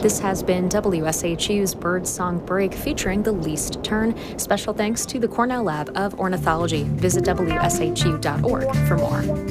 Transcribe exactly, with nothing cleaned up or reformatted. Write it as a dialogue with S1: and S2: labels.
S1: This has been W S H U's Birdsong Break featuring the least tern. Special thanks to the Cornell Lab of Ornithology. Visit W S H U dot org for more.